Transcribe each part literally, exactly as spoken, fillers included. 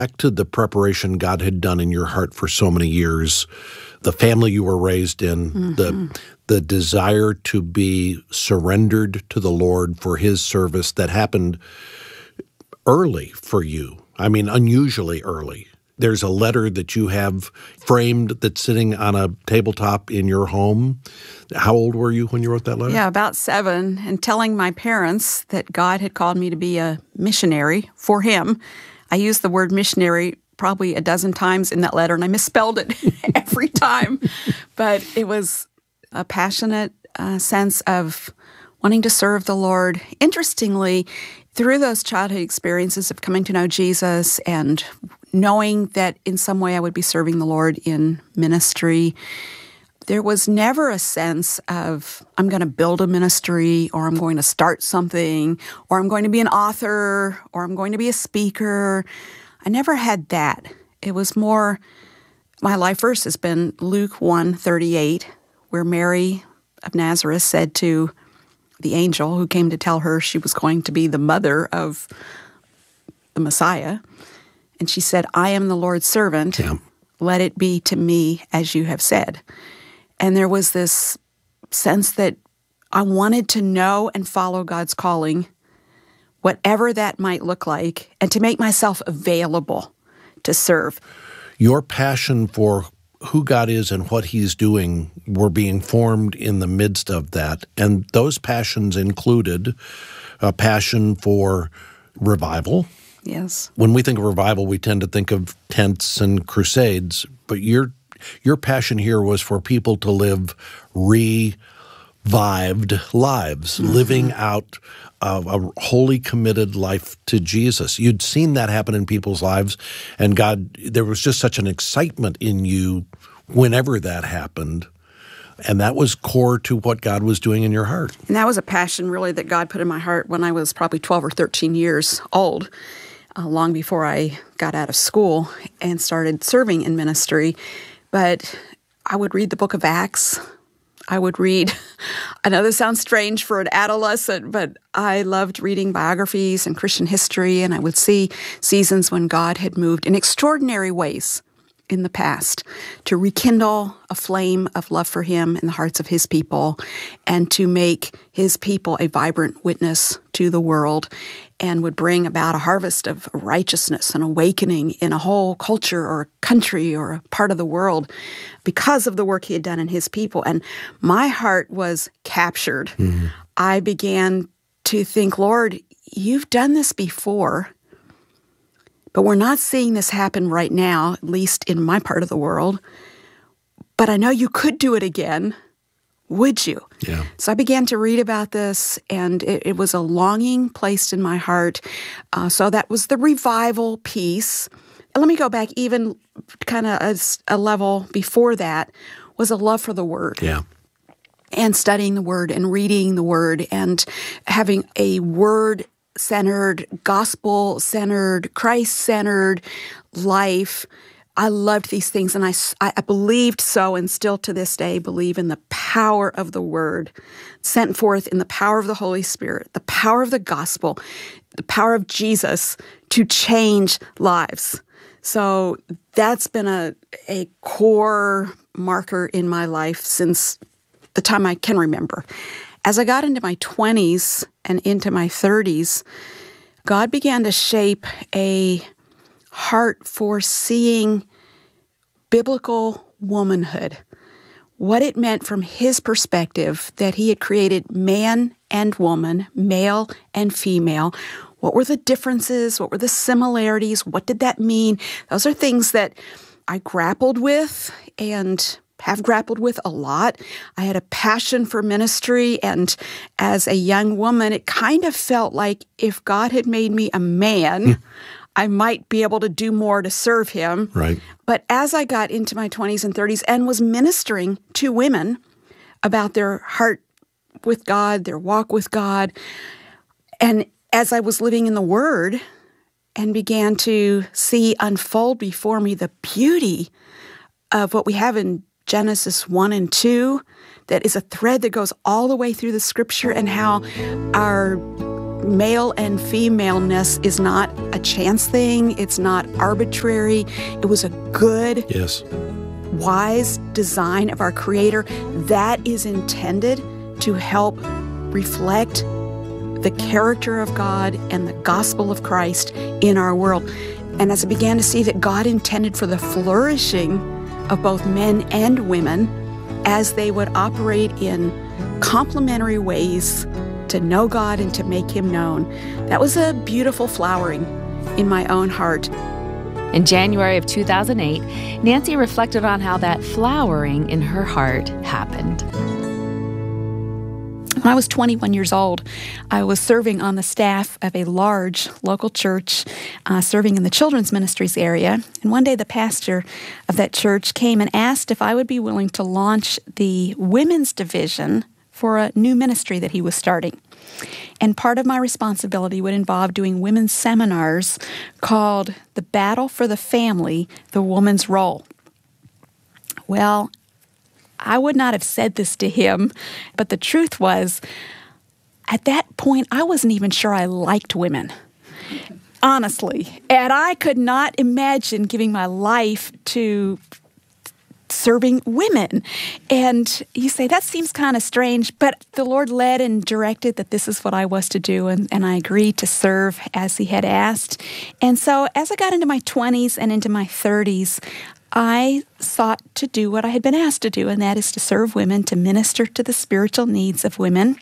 Back to the preparation God had done in your heart for so many years, the family you were raised in, mm-hmm. the the desire to be surrendered to the Lord for His service that happened early for you. I mean, unusually early. There's a letter that you have framed that's sitting on a tabletop in your home. How old were you when you wrote that letter? Yeah, about seven, and telling my parents that God had called me to be a missionary for Him. I used the word missionary probably a dozen times in that letter, and I misspelled it every time. But it was a passionate uh, sense of wanting to serve the Lord. Interestingly, through those childhood experiences of coming to know Jesus and knowing that in some way I would be serving the Lord in ministry, there was never a sense of, I'm going to build a ministry, or I'm going to start something, or I'm going to be an author, or I'm going to be a speaker. I never had that. It was more, my life verse has been Luke one thirty-eight, where Mary of Nazareth said to the angel who came to tell her she was going to be the mother of the Messiah, and she said, I am the Lord's servant. Yeah. Let it be to me as you have said. And there was this sense that I wanted to know and follow God's calling, whatever that might look like, and to make myself available to serve. Your passion for who God is and what He's doing were being formed in the midst of that. And those passions included a passion for revival. Yes. When we think of revival, we tend to think of tents and crusades, but your your passion here was for people to live revived lives, mm-hmm. living out a, a wholly committed life to Jesus. You'd seen that happen in people's lives, and God, there was just such an excitement in you whenever that happened. And that was core to what God was doing in your heart. And that was a passion, really, that God put in my heart when I was probably twelve or thirteen years old, uh, long before I got out of school and started serving in ministry. But I would read the book of Acts. I would read, I know this sounds strange for an adolescent, but I loved reading biographies and Christian history, and I would see seasons when God had moved in extraordinary ways in the past to rekindle a flame of love for Him in the hearts of His people, and to make His people a vibrant witness to the world, and would bring about a harvest of righteousness and awakening in a whole culture or country or a part of the world because of the work He had done in His people. And my heart was captured. Mm-hmm. I began to think, Lord, You've done this before, but we're not seeing this happen right now, at least in my part of the world. But I know You could do it again. Would You? Yeah. So I began to read about this, and it, it was a longing placed in my heart. Uh, so that was the revival piece. And let me go back even kind of a, a level before that, was a love for the Word. Yeah. And studying the Word and reading the Word and having a Word-centered, gospel-centered, Christ-centered life. I loved these things, and I, I believed so, and still to this day believe in the power of the Word sent forth in the power of the Holy Spirit, the power of the gospel, the power of Jesus to change lives. So that's been a, a core marker in my life since the time I can remember. As I got into my twenties and into my thirties, God began to shape a heart for seeing biblical womanhood, what it meant from His perspective that He had created man and woman, male and female. What were the differences? What were the similarities? What did that mean? Those are things that I grappled with and have grappled with a lot. I had a passion for ministry, and as a young woman, it kind of felt like if God had made me a man, I might be able to do more to serve Him. Right. But as I got into my twenties and thirties and was ministering to women about their heart with God, their walk with God, and as I was living in the Word and began to see unfold before me the beauty of what we have in Genesis one and two, that is a thread that goes all the way through the Scripture, and how our male and femaleness is not a chance thing. It's not arbitrary. It was a good, yes, wise design of our Creator that is intended to help reflect the character of God and the gospel of Christ in our world. And as I began to see that God intended for the flourishing of both men and women as they would operate in complementary ways to know God and to make Him known, that was a beautiful flowering in my own heart. In January of two thousand eight, Nancy reflected on how that flowering in her heart happened. When I was twenty-one years old, I was serving on the staff of a large local church, uh, serving in the children's ministries area. And one day the pastor of that church came and asked if I would be willing to launch the women's division for a new ministry that he was starting. And part of my responsibility would involve doing women's seminars called The Battle for the Family, The Woman's Role. Well, I would not have said this to him, but the truth was, at that point, I wasn't even sure I liked women, honestly. And I could not imagine giving my life to serving women. And you say, that seems kind of strange, but the Lord led and directed that this is what I was to do, and, and I agreed to serve as He had asked. And so as I got into my twenties and into my thirties, I sought to do what I had been asked to do, and that is to serve women, to minister to the spiritual needs of women.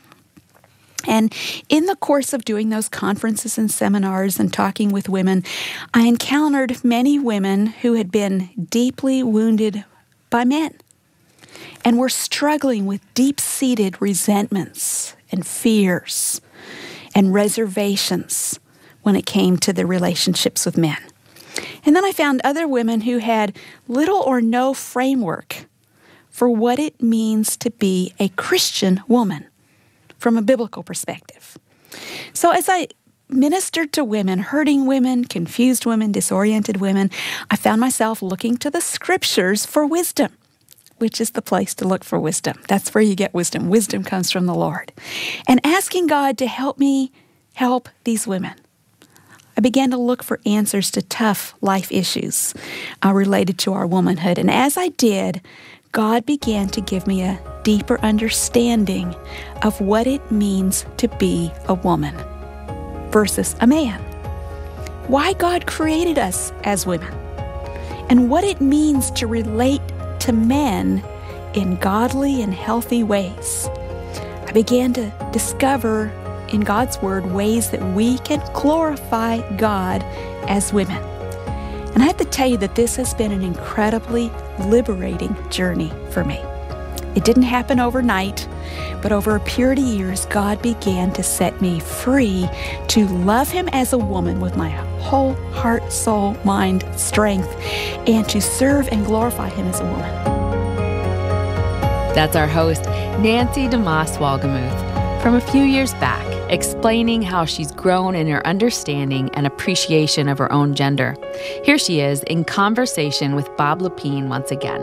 And in the course of doing those conferences and seminars and talking with women, I encountered many women who had been deeply wounded by men and were struggling with deep-seated resentments and fears and reservations when it came to their relationships with men. And then I found other women who had little or no framework for what it means to be a Christian woman from a biblical perspective. So as I ministered to women, hurting women, confused women, disoriented women, I found myself looking to the Scriptures for wisdom, which is the place to look for wisdom. That's where you get wisdom. Wisdom comes from the Lord. And asking God to help me help these women. I began to look for answers to tough life issues uh, related to our womanhood. And as I did, God began to give me a deeper understanding of what it means to be a woman versus a man. Why God created us as women, and what it means to relate to men in godly and healthy ways. I began to discover in God's Word ways that we can glorify God as women. And I have to tell you that this has been an incredibly liberating journey for me. It didn't happen overnight, but over a period of years, God began to set me free to love Him as a woman with my whole heart, soul, mind, strength, and to serve and glorify Him as a woman. That's our host, Nancy DeMoss Wolgemuth, from a few years back, explaining how she's grown in her understanding and appreciation of her own gender. Here she is in conversation with Bob Lepine once again.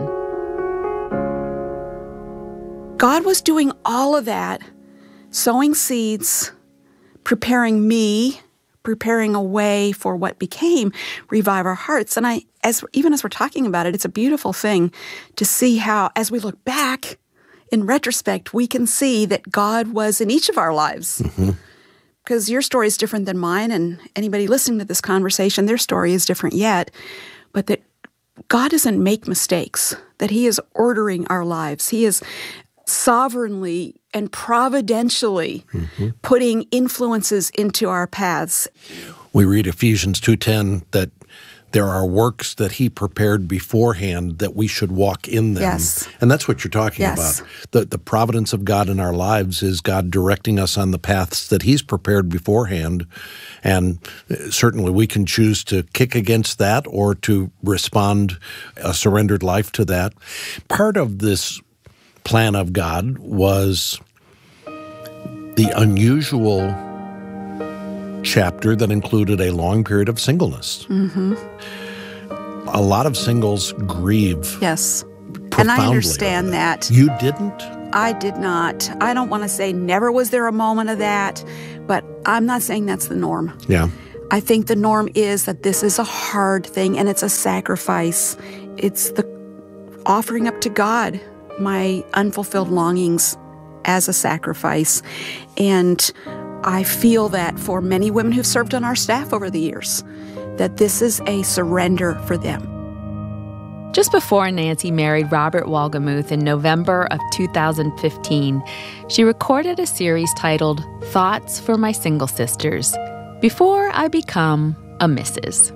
God was doing all of that, sowing seeds, preparing me, preparing a way for what became Revive Our Hearts. And I, as even as we're talking about it, it's a beautiful thing to see how, as we look back, in retrospect, we can see that God was in each of our lives. Mm-hmm. Because your story is different than mine, and anybody listening to this conversation, their story is different yet. But that God doesn't make mistakes, that He is ordering our lives. He is sovereignly and providentially mm-hmm. putting influences into our paths. We read Ephesians two ten that there are works that He prepared beforehand that we should walk in them. Yes. And that's what you're talking yes. about. The, the providence of God in our lives is God directing us on the paths that He's prepared beforehand. And certainly we can choose to kick against that or to respond a surrendered life to that. Part of this plan of God was the unusual chapter that included a long period of singleness. Mm-hmm. A lot of singles grieve. Yes. Profoundly. And I understand that. You didn't? I did not. I don't want to say never was there a moment of that, but I'm not saying that's the norm. Yeah. I think the norm is that this is a hard thing and it's a sacrifice. It's the offering up to God my unfulfilled longings as a sacrifice. And I feel that for many women who've served on our staff over the years, that this is a surrender for them. Just before Nancy married Robert Wolgemuth in November of two thousand fifteen, she recorded a series titled Thoughts for My Single Sisters, Before I Become a Missus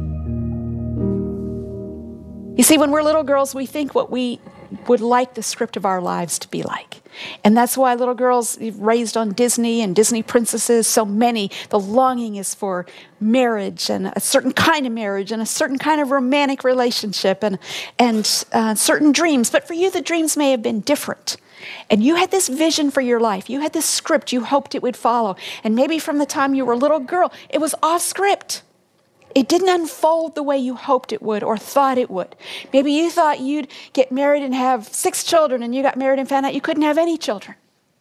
You see, when we're little girls, we think what we would like the script of our lives to be like. And that's why little girls raised on Disney and Disney princesses, so many, the longing is for marriage and a certain kind of marriage and a certain kind of romantic relationship and, and uh, certain dreams. But for you, the dreams may have been different. And you had this vision for your life. You had this script you hoped it would follow. And maybe from the time you were a little girl, it was off script. It didn't unfold the way you hoped it would or thought it would. Maybe you thought you'd get married and have six children, and you got married and found out you couldn't have any children.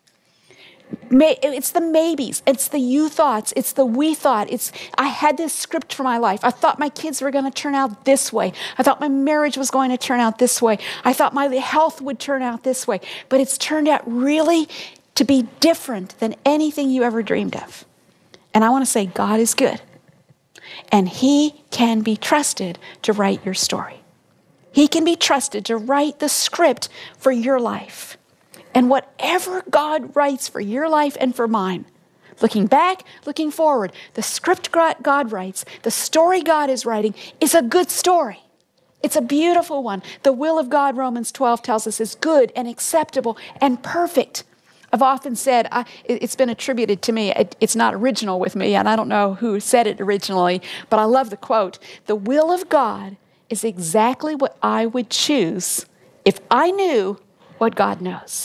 It's the maybes. It's the you thoughts. It's the we thought. It's I had this script for my life. I thought my kids were going to turn out this way. I thought my marriage was going to turn out this way. I thought my health would turn out this way. But it's turned out really to be different than anything you ever dreamed of. And I want to say God is good. And He can be trusted to write your story. He can be trusted to write the script for your life. And whatever God writes for your life and for mine, looking back, looking forward, the script God writes, the story God is writing is a good story. It's a beautiful one. The will of God, Romans twelve tells us, is good and acceptable and perfect. I've often said, I, it's been attributed to me, it, it's not original with me, and I don't know who said it originally, but I love the quote, "The will of God is exactly what I would choose if I knew what God knows."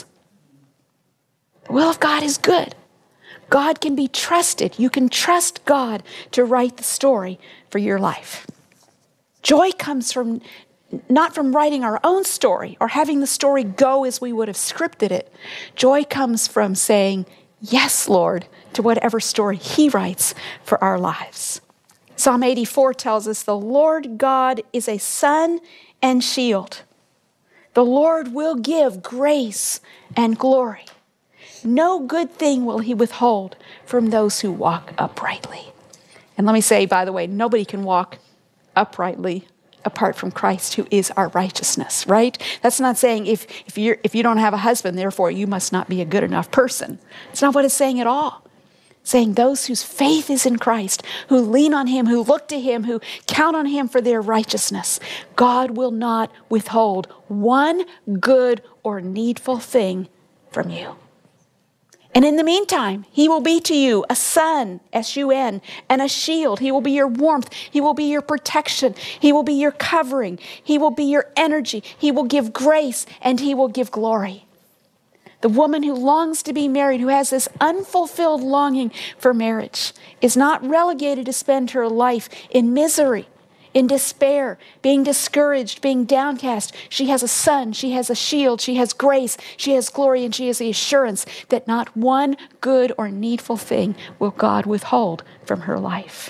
The will of God is good. God can be trusted. You can trust God to write the story for your life. Joy comes from not from writing our own story or having the story go as we would have scripted it. Joy comes from saying, yes, Lord, to whatever story He writes for our lives. Psalm eighty-four tells us, the Lord God is a sun and shield. The Lord will give grace and glory. No good thing will He withhold from those who walk uprightly. And let me say, by the way, nobody can walk uprightly apart from Christ, who is our righteousness, right? That's not saying if, if, you're, if you don't have a husband, therefore you must not be a good enough person. It's not what it's saying at all. It's saying those whose faith is in Christ, who lean on Him, who look to Him, who count on Him for their righteousness, God will not withhold one good or needful thing from you. And in the meantime, He will be to you a sun, S U N, and a shield. He will be your warmth. He will be your protection. He will be your covering. He will be your energy. He will give grace, and He will give glory. The woman who longs to be married, who has this unfulfilled longing for marriage, is not relegated to spend her life in misery, in despair, being discouraged, being downcast. She has a sun, she has a shield, she has grace, she has glory, and she has the assurance that not one good or needful thing will God withhold from her life.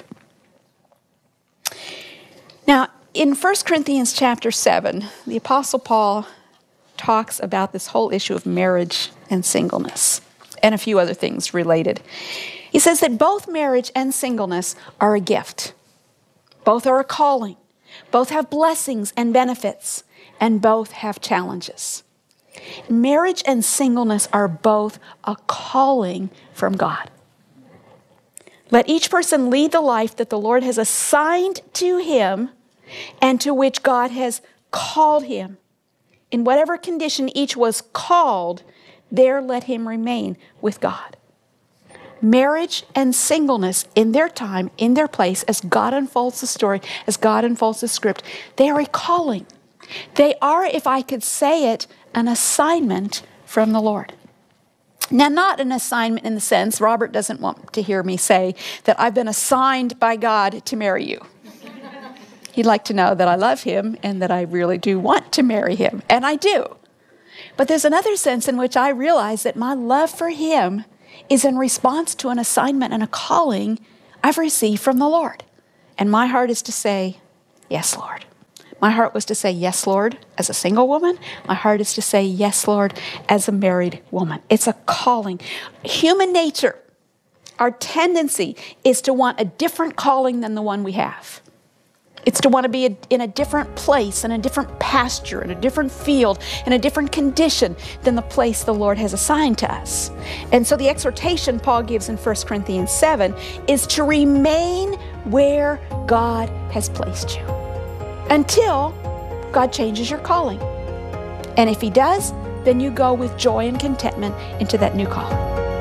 Now, in First Corinthians chapter seven, the Apostle Paul talks about this whole issue of marriage and singleness, and a few other things related. He says that both marriage and singleness are a gift. Both are a calling. Both have blessings and benefits, and both have challenges. Marriage and singleness are both a calling from God. Let each person lead the life that the Lord has assigned to him and to which God has called him. In whatever condition each was called, there let him remain with God. Marriage and singleness in their time, in their place, as God unfolds the story, as God unfolds the script, they are a calling. They are, if I could say it, an assignment from the Lord. Now, not an assignment in the sense, Robert doesn't want to hear me say that I've been assigned by God to marry you. He'd like to know that I love him and that I really do want to marry him, and I do. But there's another sense in which I realize that my love for him is in response to an assignment and a calling I've received from the Lord. And my heart is to say, yes, Lord. My heart was to say, yes, Lord, as a single woman. My heart is to say, yes, Lord, as a married woman. It's a calling. Human nature, our tendency is to want a different calling than the one we have. It's to want to be a, in a different place, in a different pasture, in a different field, in a different condition than the place the Lord has assigned to us. And so the exhortation Paul gives in First Corinthians seven is to remain where God has placed you until God changes your calling. And if He does, then you go with joy and contentment into that new calling.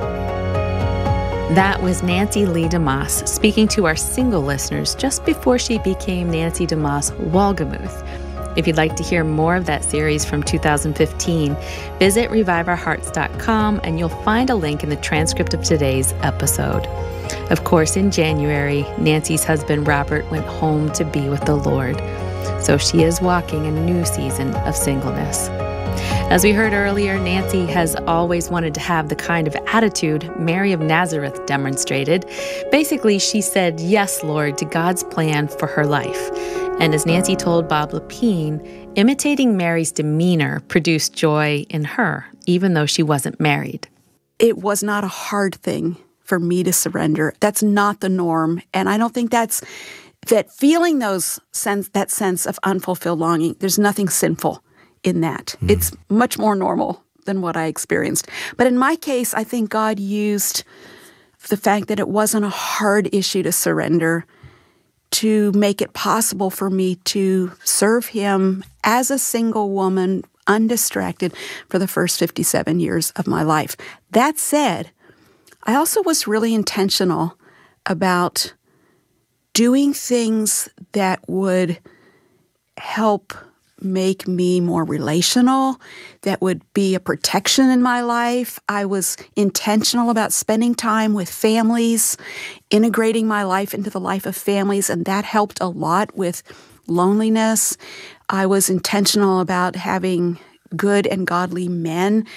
That was Nancy Lee DeMoss speaking to our single listeners just before she became Nancy DeMoss Wolgemuth. If you'd like to hear more of that series from two thousand fifteen, visit revive our hearts dot com and you'll find a link in the transcript of today's episode. Of course, in January, Nancy's husband Robert went home to be with the Lord. So she is walking a new season of singleness. As we heard earlier, Nancy has always wanted to have the kind of attitude Mary of Nazareth demonstrated. Basically, she said, yes, Lord, to God's plan for her life. And as Nancy told Bob Lepine, imitating Mary's demeanor produced joy in her, even though she wasn't married. It was not a hard thing for me to surrender. That's not the norm. And I don't think that's, that feeling those sense, that sense of unfulfilled longing, there's nothing sinful in that. Mm. It's much more normal than what I experienced. But in my case, I think God used the fact that it wasn't a hard issue to surrender to make it possible for me to serve Him as a single woman, undistracted, for the first fifty-seven years of my life. That said, I also was really intentional about doing things that would help make me more relational, that would be a protection in my life. I was intentional about spending time with families, integrating my life into the life of families, and that helped a lot with loneliness. I was intentional about having good and godly men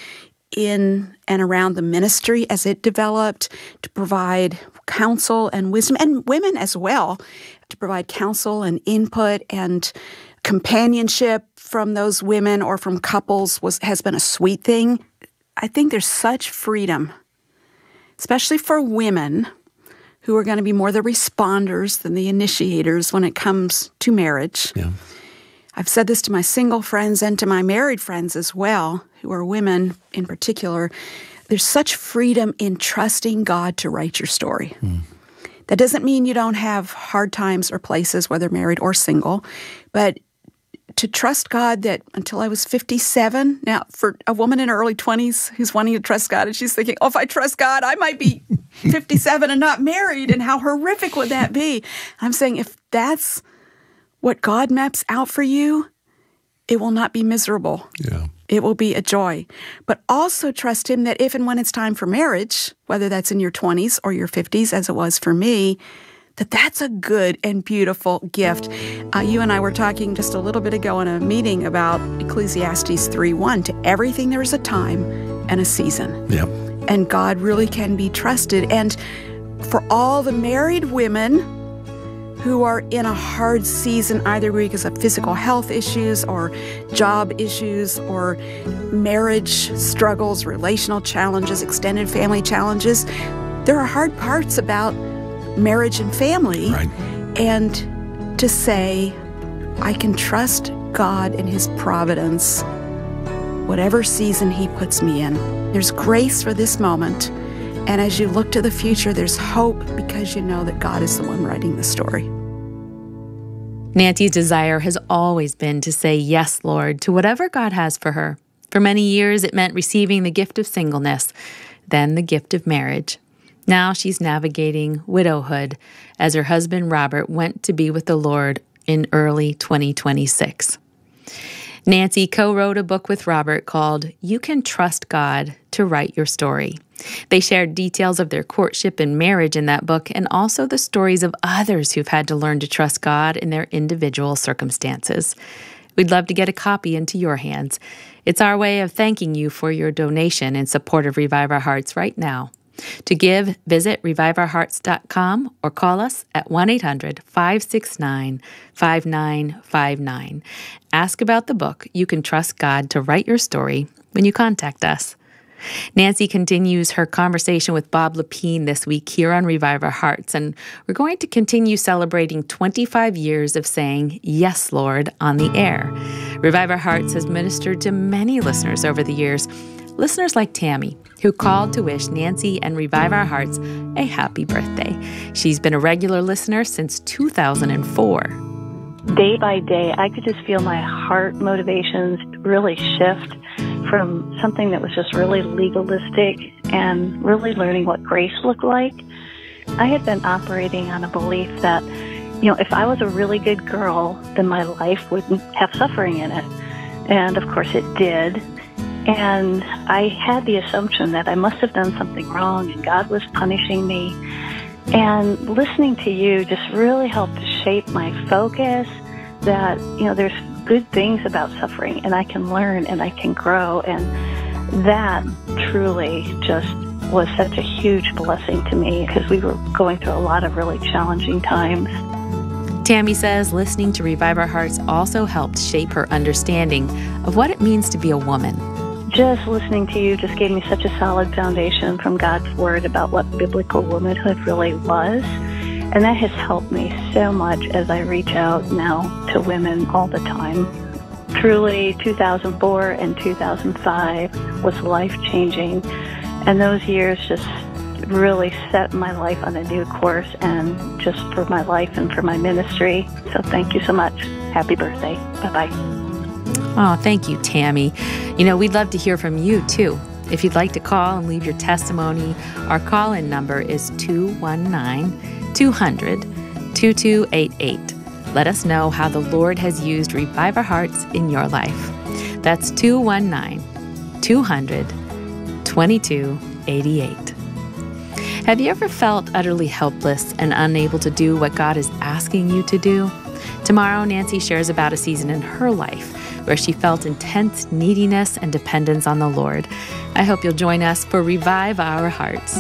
in and around the ministry as it developed to provide counsel and wisdom, and women as well, to provide counsel and input and companionship from those women or from couples was has been a sweet thing. I think there's such freedom, especially for women who are going to be more the responders than the initiators when it comes to marriage. Yeah. I've said this to my single friends and to my married friends as well, who are women in particular. There's such freedom in trusting God to write your story. Mm. That doesn't mean you don't have hard times or places, whether married or single, but to trust God that until I was fifty-seven, now for a woman in her early twenties who's wanting to trust God, and she's thinking, oh, if I trust God, I might be fifty-seven and not married, and how horrific would that be? I'm saying if that's what God maps out for you, it will not be miserable. Yeah. It will be a joy. But also trust Him that if and when it's time for marriage, whether that's in your twenties or your fifties, as it was for me, that that's a good and beautiful gift. Uh, you and I were talking just a little bit ago in a meeting about Ecclesiastes three one. To everything there is a time and a season. Yep. And God really can be trusted. And for all the married women who are in a hard season, either because of physical health issues or job issues or marriage struggles, relational challenges, extended family challenges, there are hard parts about marriage and family. Right. And to say, I can trust God and His providence, whatever season He puts me in. There's grace for this moment. And as you look to the future, there's hope because you know that God is the one writing the story. Nancy's desire has always been to say yes, Lord, to whatever God has for her. For many years, it meant receiving the gift of singleness, then the gift of marriage. Now she's navigating widowhood as her husband Robert went to be with the Lord in early twenty twenty-six. Nancy co-wrote a book with Robert called You Can Trust God to Write Your Story. They shared details of their courtship and marriage in that book, and also the stories of others who've had to learn to trust God in their individual circumstances. We'd love to get a copy into your hands. It's our way of thanking you for your donation in support of Revive Our Hearts right now. To give, visit revive our hearts dot com or call us at one eight hundred, five six nine, five nine five nine. Ask about the book. You can trust God to write your story when you contact us. Nancy continues her conversation with Bob Lepine this week here on Revive Our Hearts, and we're going to continue celebrating twenty-five years of saying, "Yes, Lord," on the air. Revive Our Hearts has ministered to many listeners over the years, listeners like Tammy, who called to wish Nancy and Revive Our Hearts a happy birthday. She's been a regular listener since two thousand four. Day by day, I could just feel my heart motivations really shift from something that was just really legalistic and really learning what grace looked like. I had been operating on a belief that, you know, if I was a really good girl, then my life wouldn't have suffering in it. And of course it did. And I had the assumption that I must have done something wrong and God was punishing me. And listening to you just really helped to shape my focus that, you know, there's good things about suffering and I can learn and I can grow. And that truly just was such a huge blessing to me because we were going through a lot of really challenging times. Tammy says listening to Revive Our Hearts also helped shape her understanding of what it means to be a woman. Just listening to you just gave me such a solid foundation from God's Word about what biblical womanhood really was. And that has helped me so much as I reach out now to women all the time. Truly, two thousand four and two thousand five was life-changing. And those years just really set my life on a new course and just for my life and for my ministry. So thank you so much. Happy birthday. Bye-bye. Oh, thank you, Tammy. You know, we'd love to hear from you, too. If you'd like to call and leave your testimony, our call-in number is two one nine, two hundred, two two eight eight. Let us know how the Lord has used Revive Our Hearts in your life. That's two one nine, two hundred, twenty-two eighty-eight. Have you ever felt utterly helpless and unable to do what God is asking you to do? Tomorrow, Nancy shares about a season in her life where she felt intense neediness and dependence on the Lord. I hope you'll join us for Revive Our Hearts.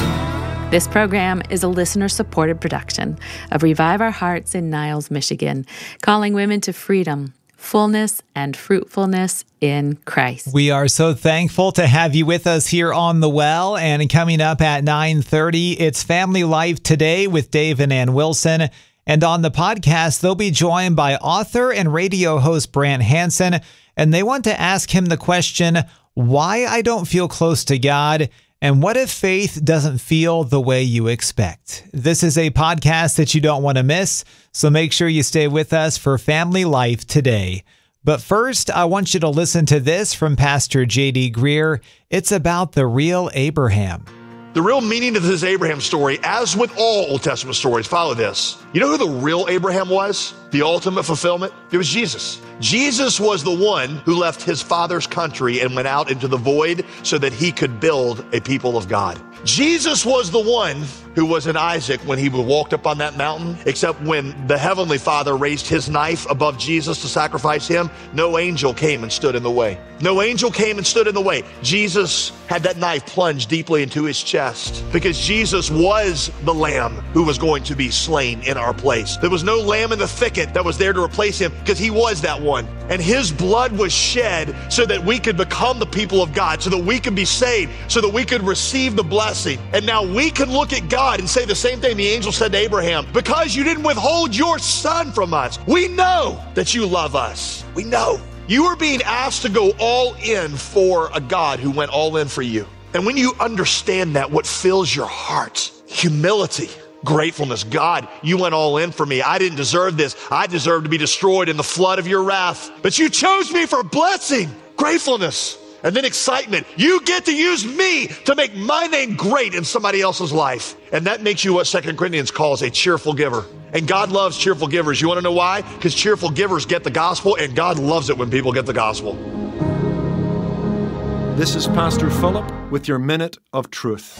This program is a listener-supported production of Revive Our Hearts in Niles, Michigan, calling women to freedom, fullness, and fruitfulness in Christ. We are so thankful to have you with us here on The Well. And coming up at nine thirty, it's Family Life Today with Dave and Ann Wilson. And on the podcast, they'll be joined by author and radio host Brant Hansen, and they want to ask him the question, why I don't feel close to God, and what if faith doesn't feel the way you expect? This is a podcast that you don't want to miss, so make sure you stay with us for Family Life Today. But first, I want you to listen to this from Pastor J D Greer. It's about the real Abraham. The real meaning of this Abraham story, as with all Old Testament stories, follow this. You know who the real Abraham was? The ultimate fulfillment? It was Jesus. Jesus was the one who left his father's country and went out into the void so that he could build a people of God. Jesus was the one who was in Isaac when he walked up on that mountain, except when the Heavenly Father raised his knife above Jesus to sacrifice him, no angel came and stood in the way. No angel came and stood in the way. Jesus had that knife plunged deeply into his chest because Jesus was the lamb who was going to be slain in our place. There was no lamb in the thicket that was there to replace him because he was that one. And his blood was shed so that we could become the people of God, so that we could be saved, so that we could receive the blessing. And now we can look at God and say the same thing the angel said to Abraham, because you didn't withhold your son from us, we know that you love us. We know. You are being asked to go all in for a God who went all in for you. And when you understand that, what fills your heart? Humility. Gratefulness. God, you went all in for me. I didn't deserve this. I deserve to be destroyed in the flood of your wrath. But you chose me for blessing. Gratefulness. And then excitement. You get to use me to make my name great in somebody else's life. And that makes you what Second Corinthians calls a cheerful giver. And God loves cheerful givers. You want to know why? Because cheerful givers get the gospel, and God loves it when people get the gospel. This is Pastor Philip with your Minute of Truth.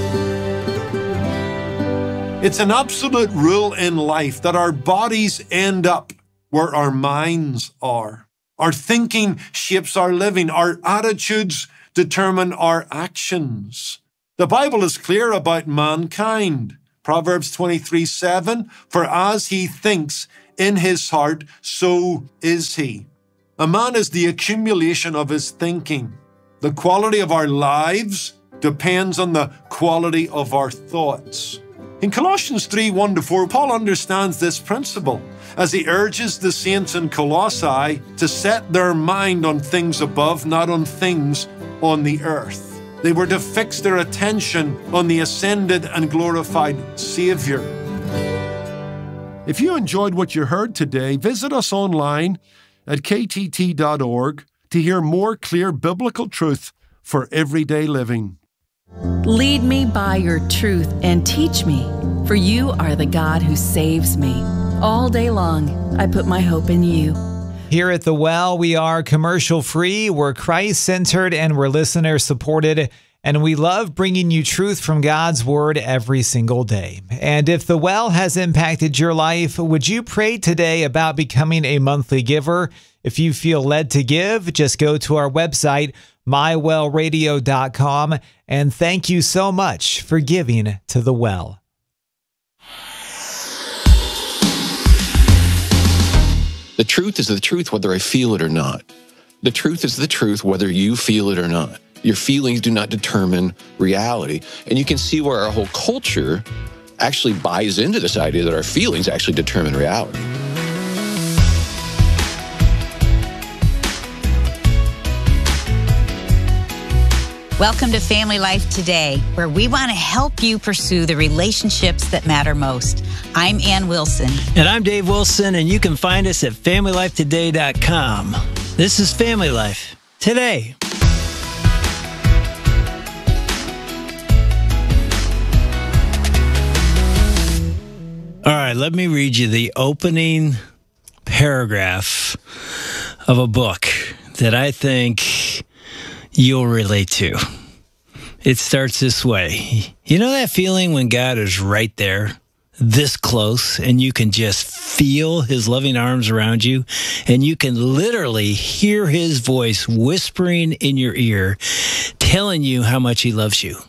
It's an absolute rule in life that our bodies end up where our minds are. Our thinking shapes our living. Our attitudes determine our actions. The Bible is clear about mankind. Proverbs twenty-three seven, for as he thinks in his heart, so is he. A man is the accumulation of his thinking. The quality of our lives depends on the quality of our thoughts. In Colossians three one to four, Paul understands this principle as he urges the saints in Colossae to set their mind on things above, not on things on the earth. They were to fix their attention on the ascended and glorified Savior. If you enjoyed what you heard today, visit us online at k t t dot org to hear more clear biblical truth for everyday living. Lead me by your truth and teach me, for you are the God who saves me. All day long, I put my hope in you. Here at The Well, we are commercial-free, we're Christ-centered, and we're listener-supported, and we love bringing you truth from God's Word every single day. And if The Well has impacted your life, would you pray today about becoming a monthly giver? If you feel led to give, just go to our website, my well radio dot com, and thank you so much for giving to The Well. The truth is the truth whether I feel it or not. The truth is the truth whether you feel it or not. Your feelings do not determine reality. And you can see where our whole culture actually buys into this idea that our feelings actually determine reality. Welcome to Family Life Today, where we want to help you pursue the relationships that matter most. I'm Ann Wilson. And I'm Dave Wilson, and you can find us at family life today dot com. This is Family Life Today. All right, let me read you the opening paragraph of a book that I think you'll relate to. It starts this way. You know that feeling when God is right there, this close, and you can just feel his loving arms around you, and you can literally hear his voice whispering in your ear, telling you how much he loves you?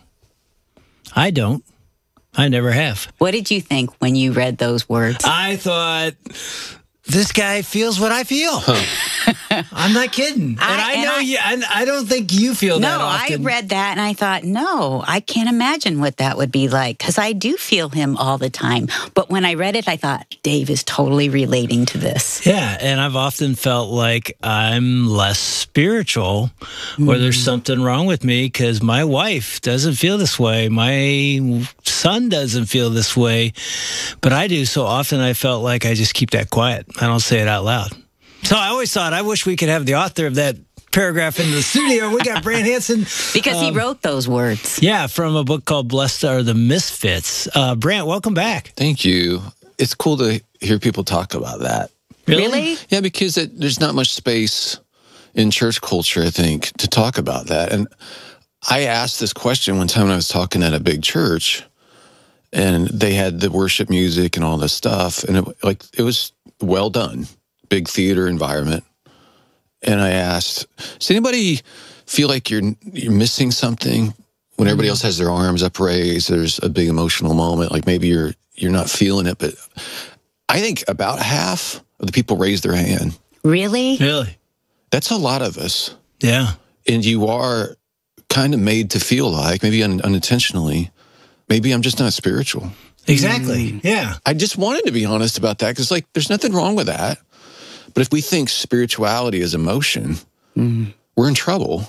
I don't. I never have. What did you think when you read those words? I thought, this guy feels what I feel. Huh. I'm not kidding. And I, I know and I, you, and I don't think you feel no, that often. No, I read that and I thought, no, I can't imagine what that would be like, because I do feel him all the time. But when I read it, I thought, Dave is totally relating to this. Yeah, and I've often felt like I'm less spiritual, mm. or there's something wrong with me because my wife doesn't feel this way. My son doesn't feel this way, but I do. So often I felt like I just keep that quiet. I don't say it out loud. So I always thought, I wish we could have the author of that paragraph in the studio. We got Brant Hansen. Because um, he wrote those words. Yeah, from a book called Blessed Are the Misfits. Uh, Brant, welcome back. Thank you. It's cool to hear people talk about that. Really? really? Yeah, because it, there's not much space in church culture, I think, to talk about that. And I asked this question one time when I was talking at a big church, and they had the worship music and all this stuff, and it, like it was well done, big theater environment. And I asked, does anybody feel like you're you're missing something when everybody else has their arms upraised? There's a big emotional moment, like maybe you're you're not feeling it. But I think about half of the people raised their hand. Really? Really? That's a lot of us. Yeah. And you are kind of made to feel like, maybe un- unintentionally, maybe I'm just not spiritual. Exactly. Mm. Yeah. I just wanted to be honest about that, because, like, there's nothing wrong with that. But if we think spirituality is emotion, mm. we're in trouble,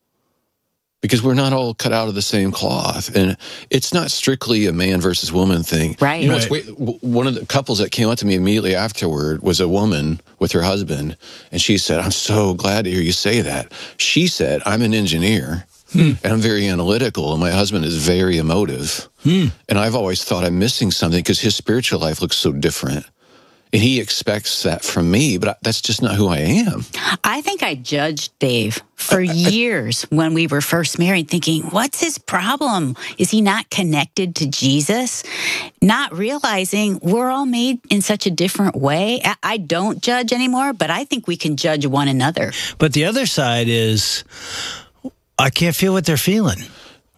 because we're not all cut out of the same cloth. And it's not strictly a man versus woman thing. Right. You know, right. It's, one of the couples that came up to me immediately afterward was a woman with her husband. And she said, I'm so glad to hear you say that. She said, I'm an engineer. Hmm. And I'm very analytical, and my husband is very emotive. Hmm. And I've always thought I'm missing something because his spiritual life looks so different. And he expects that from me, but that's just not who I am. I think I judged Dave for years when we were first married, thinking, what's his problem? Is he not connected to Jesus? Not realizing we're all made in such a different way. I don't judge anymore, but I think we can judge one another. But the other side is, I can't feel what they're feeling.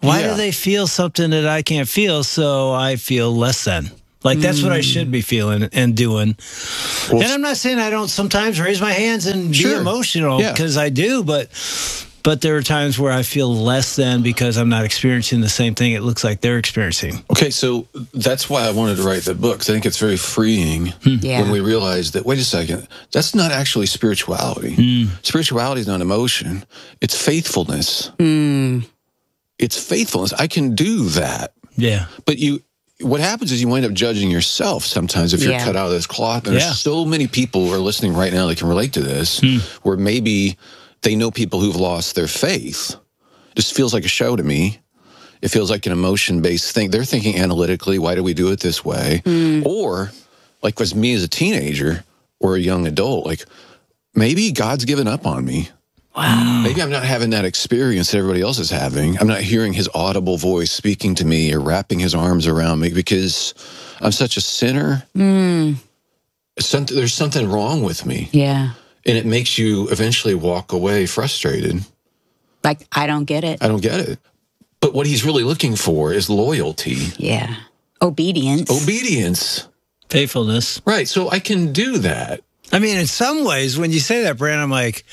Why Yeah. do they feel something that I can't feel, so I feel less than? Like, that's mm. what I should be feeling and doing. Well, and I'm not saying I don't sometimes raise my hands and sure. be emotional, because yeah. I do, but but there are times where I feel less than because I'm not experiencing the same thing it looks like they're experiencing. Okay, so that's why I wanted to write the book, 'cause I think it's very freeing hmm. yeah. when we realize that, wait a second, that's not actually spirituality. Mm. Spirituality is not emotion. It's faithfulness. Mm. It's faithfulness. I can do that. Yeah. But you... what happens is you wind up judging yourself sometimes if you're yeah. cut out of this cloth. And yeah. there's so many people who are listening right now that can relate to this, hmm. where maybe they know people who've lost their faith. Just feels like a show to me. It feels like an emotion-based thing. They're thinking analytically, why do we do it this way? Hmm. Or, like with me as a teenager or a young adult, like maybe God's given up on me. Wow. Maybe I'm not having that experience that everybody else is having. I'm not hearing his audible voice speaking to me or wrapping his arms around me because I'm such a sinner. Mm. Some, there's something wrong with me. Yeah. And it makes you eventually walk away frustrated. Like, I don't get it. I don't get it. But what he's really looking for is loyalty. Yeah. Obedience. Obedience. Faithfulness. Right. So I can do that. I mean, in some ways, when you say that, Brand, I'm like...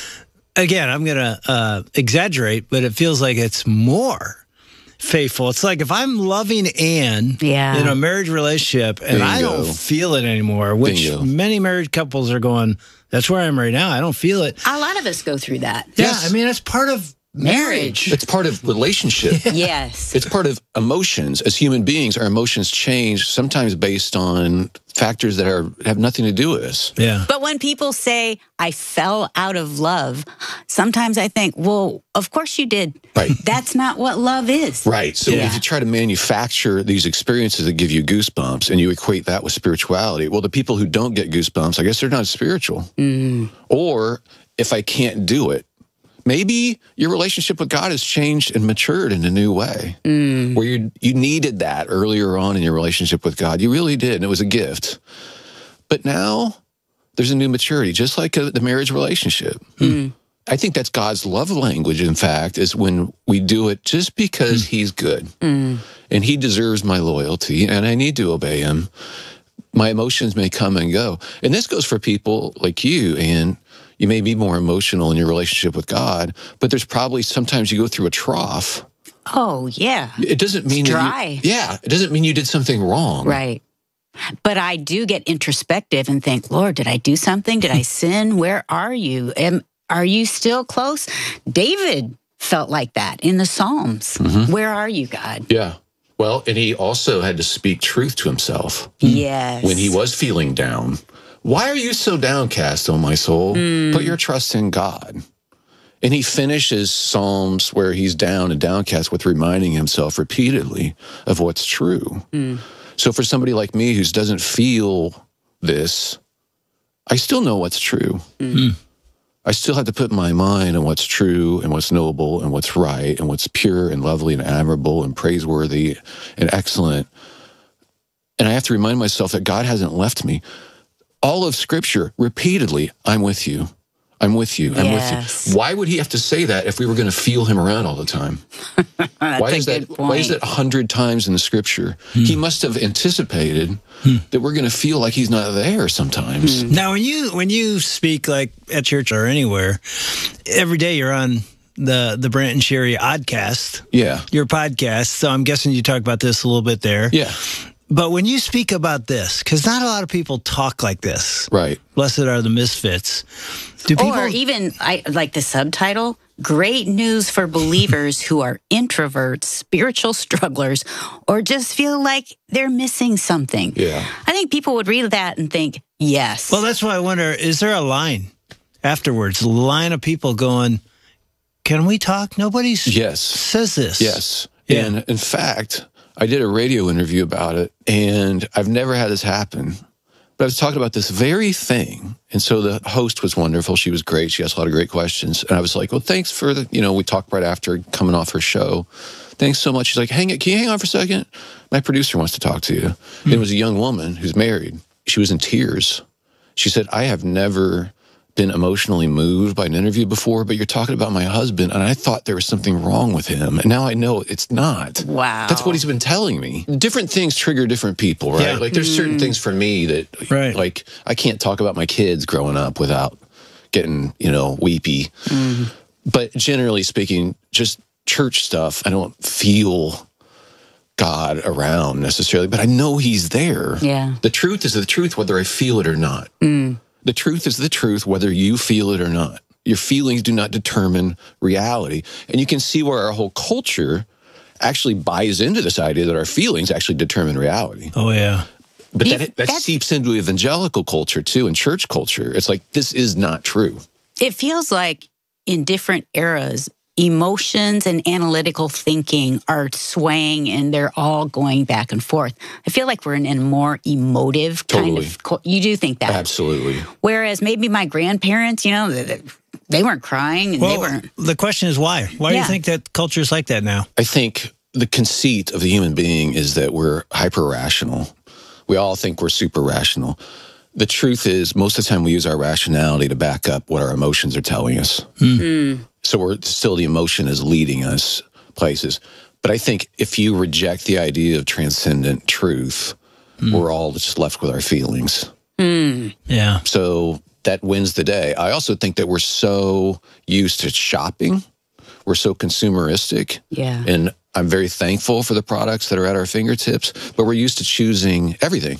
Again, I'm going to uh, exaggerate, but it feels like it's more faithful. It's like if I'm loving Ann yeah. in a marriage relationship and Bingo. I don't feel it anymore, which Bingo. many married couples are going, that's where I am right now. I don't feel it. A lot of us go through that. Yeah, yes. I mean, it's part of marriage. It's part of relationship. Yes. It's part of emotions. As human beings, our emotions change, sometimes based on factors that are have nothing to do with us. Yeah. But when people say, I fell out of love, sometimes I think, well, of course you did. Right. That's not what love is. Right. So yeah. if you try to manufacture these experiences that give you goosebumps and you equate that with spirituality, well, the people who don't get goosebumps, I guess they're not spiritual. Mm. Or if I can't do it, maybe your relationship with God has changed and matured in a new way, mm. where you you needed that earlier on in your relationship with God. You really did, and it was a gift. But now there's a new maturity, just like a, the marriage relationship. Mm. I think that's God's love language, in fact, is when we do it just because mm. he's good. Mm. And he deserves my loyalty, and I need to obey him. My emotions may come and go. And this goes for people like you, and you may be more emotional in your relationship with God, but there's probably sometimes you go through a trough. Oh, yeah. It doesn't mean it's that dry. You, yeah, it doesn't mean you did something wrong. Right. But I do get introspective and think, Lord, did I do something? Did I sin? Where are you? Am, are you still close? David felt like that in the Psalms. Mm-hmm. Where are you, God? Yeah. Well, and he also had to speak truth to himself. Yes. When he was feeling down. Why are you so downcast, O my soul? Mm. Put your trust in God. And he finishes Psalms where he's down and downcast with reminding himself repeatedly of what's true. Mm. So for somebody like me who doesn't feel this, I still know what's true. Mm. I still have to put my mind on what's true and what's noble and what's right and what's pure and lovely and admirable and praiseworthy and excellent. And I have to remind myself that God hasn't left me. All of Scripture, repeatedly, I'm with you. I'm with you. I'm yes. with you. Why would he have to say that if we were going to feel him around all the time? why is that? Point. Why is that a hundred times in the Scripture? Hmm. He must have anticipated hmm. that we're going to feel like he's not there sometimes. Hmm. Now, when you when you speak like at church or anywhere, every day you're on the the Brant and Sherry Oddcast. Yeah, your podcast. So I'm guessing you talk about this a little bit there. Yeah. But when you speak about this, because not a lot of people talk like this. Right. Blessed are the misfits. Do people... Or even, I like the subtitle, Great News for Believers Who Are Introverts, Spiritual Strugglers, or just feel like they're missing something. Yeah. I think people would read that and think, yes. Well, that's why I wonder, is there a line afterwards, a line of people going, can we talk? Nobody yes. says this. Yes. Yeah. And in fact... I did a radio interview about it, and I've never had this happen. But I was talking about this very thing. And so the host was wonderful. She was great. She asked a lot of great questions. And I was like, well, thanks for the, you know, we talked right after coming off her show. Thanks so much. She's like, hang it, can you hang on for a second? My producer wants to talk to you. Mm-hmm. It was a young woman who's married. She was in tears. She said, I have never been emotionally moved by an interview before, but you're talking about my husband, and I thought there was something wrong with him, and now I know it's not. Wow. That's what he's been telling me. Different things trigger different people, right? Yeah. Like, there's certain Mm. things for me that, Right. like, I can't talk about my kids growing up without getting, you know, weepy. Mm. But generally speaking, just church stuff, I don't feel God around necessarily, but I know he's there. Yeah. The truth is the truth, whether I feel it or not. Mm. The truth is the truth, whether you feel it or not. Your feelings do not determine reality. And you can see where our whole culture actually buys into this idea that our feelings actually determine reality. Oh, yeah. But You- that, that that's- seeps into evangelical culture too, and church culture. It's like, this is not true. It feels like in different eras, emotions and analytical thinking are swaying and they're all going back and forth. I feel like we're in a more emotive kind Totally. of, co- you do think that. Absolutely. Whereas maybe my grandparents, you know, they, they weren't crying and they Well, weren't. the question is why? Why do Yeah. you think that culture is like that now? I think the conceit of the human being is that we're hyper rational. We all think we're super rational. The truth is, most of the time we use our rationality to back up what our emotions are telling us. Mm. So we're still, the emotion is leading us places. But I think if you reject the idea of transcendent truth, we're all just left with our feelings. Mm. Yeah. So that wins the day. I also think that we're so used to shopping. We're so consumeristic. Yeah. And I'm very thankful for the products that are at our fingertips, but we're used to choosing everything.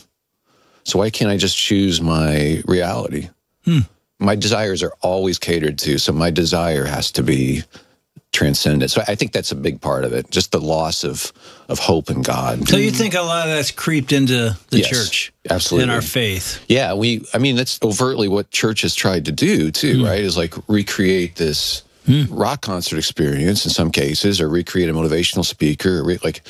So why can't I just choose my reality? Hmm. My desires are always catered to, so my desire has to be transcendent. So I think that's a big part of it, just the loss of of hope in God. So you think a lot of that's creeped into the Yes, church absolutely. and our faith? Yeah, we, I mean, that's overtly what church has tried to do too, Hmm. right? Is like recreate this rock concert experience in some cases, or recreate a motivational speaker. Or re- like,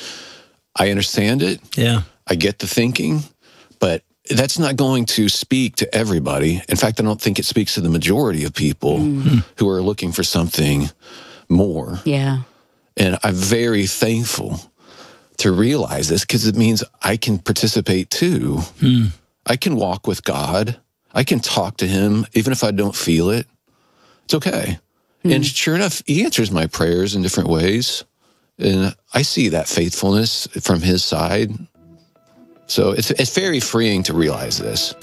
I understand it. Yeah. I get the thinking, but that's not going to speak to everybody. In fact, I don't think it speaks to the majority of people who are looking for something more. Yeah. And I'm very thankful to realize this, because it means I can participate too. I can walk with God. I can talk to him, even if I don't feel it. It's okay. And sure enough, he answers my prayers in different ways. And I see that faithfulness from his side. So it's, it's very freeing to realize this.